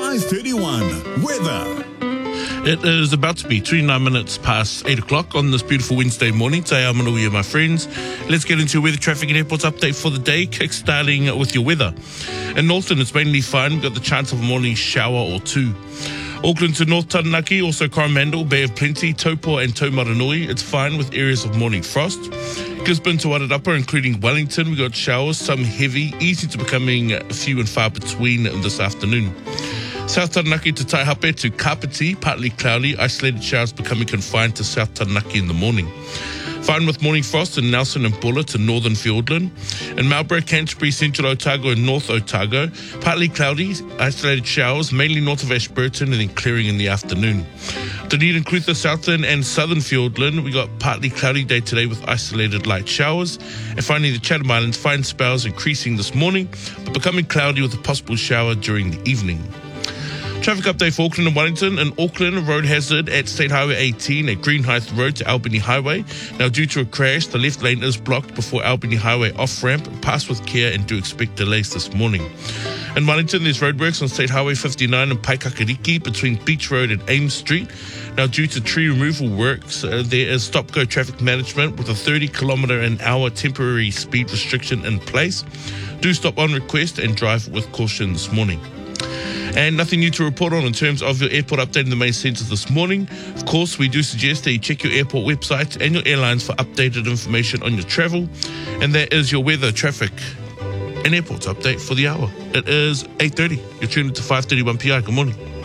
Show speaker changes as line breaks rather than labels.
5:31 weather.
It is about to be 29 minutes past 8 o'clock on this beautiful Wednesday morning. Te ao manuia, my friends. Let's get into your weather, traffic and airports update for the day, kick-starting with your weather. In Northern, it's mainly fine. We've got the chance of a morning shower or two. Auckland to North Taranaki, also Coromandel, Bay of Plenty, Taupo and Taumaranui. It's fine with areas of morning frost. Gisborne to Wairarapa, including Wellington, we got showers, some heavy, easy to becoming few and far between this afternoon. South Taranaki to Taihape to Kapiti, partly cloudy, isolated showers becoming confined to South Taranaki in the morning. Fine with morning frost in Nelson and Bulla to Northern Fiordland. In Marlborough, Canterbury, Central Otago and North Otago, partly cloudy, isolated showers, mainly north of Ashburton and then clearing in the afternoon. Dunedin, Clutha, Southern and Southern Fiordland, we got partly cloudy day today with isolated light showers. And finally, the Chatham Islands, fine spells increasing this morning, but becoming cloudy with a possible shower during the evening. Traffic update for Auckland and Wellington. In Auckland, road hazard at State Highway 18 at Greenhithe Road to Albany Highway. Now, due to a crash, the left lane is blocked before Albany Highway off-ramp. Pass with care and do expect delays this morning. In Wellington, there's roadworks on State Highway 59 and Paikakariki between Beach Road and Ames Street. Now, due to tree removal works, there is stop-go traffic management with a 30km/h temporary speed restriction in place. Do stop on request and drive with caution this morning. And nothing new to report on in terms of your airport update in the main centres this morning. Of course, we do suggest that you check your airport websites and your airlines for updated information on your travel. And that is your weather, traffic and airports update for the hour. It is 8:30. You're tuned to 5:31 PI. Good morning.